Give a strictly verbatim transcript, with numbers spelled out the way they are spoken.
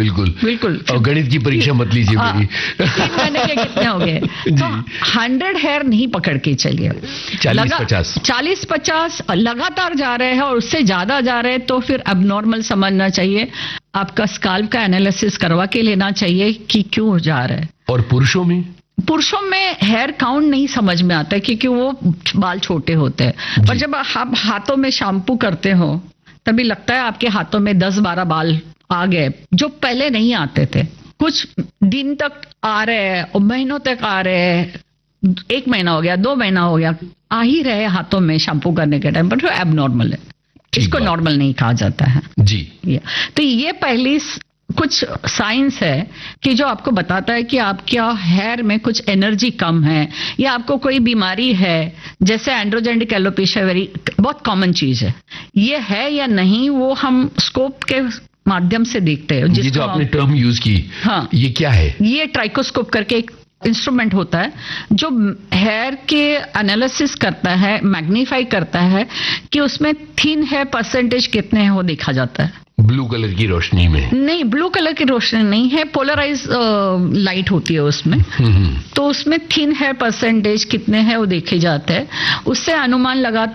बिल्कुल बिल्कुल। और गणित की परीक्षा मत लीजिए मेरी। तीन महीने के कितने हो गए? तो हंड्रेड हेयर नहीं पकड़ के चलिए, चालीस पचास चालीस पचास लगातार जा रहे हैं और उससे ज्यादा जा रहे हैं तो फिर अबनॉर्मल समझना चाहिए। आपका स्काल्प का एनालिसिस करवा के लेना चाहिए कि क्यों जा रहा है। और पुरुषों में पुरुषों में हेयर काउंट नहीं समझ में आता है क्योंकि वो बाल छोटे होते हैं, पर जब आप हाथों में शैम्पू करते हो तभी लगता है आपके हाथों में दस बारह बाल आ गए जो पहले नहीं आते थे। कुछ दिन तक आ रहे हैं और महीनों तक आ रहे हैं, एक महीना हो गया, दो महीना हो गया, आ ही रहे हाथों में शैम्पू करने के टाइम पर, तो एबनॉर्मल है, इसको नॉर्मल नहीं कहा जाता है जी। तो ये पहली कुछ साइंस है कि जो आपको बताता है कि आपके हेयर में कुछ एनर्जी कम है या आपको कोई बीमारी है, जैसे एंड्रोजेनिक एलोपेशिया वेरी बहुत कॉमन चीज है। ये है या नहीं वो हम स्कोप के माध्यम से देखते हैं। ये जो आपने टर्म यूज की, हाँ, ये क्या है? ये ट्राइकोस्कोप करके एक इंस्ट्रूमेंट होता है जो हेयर के एनालिसिस करता है, मैग्नीफाई करता है कि उसमें थिन हेयर परसेंटेज कितने हैं वो देखा जाता है। ब्लू कलर की रोशनी में नहीं, ब्लू कलर की रोशनी नहीं है, पोलराइज लाइट होती है उसमें। तो उसमें थिन हेयर परसेंटेज कितने हैं वो देखे जाते हैं, उससे अनुमान लगाते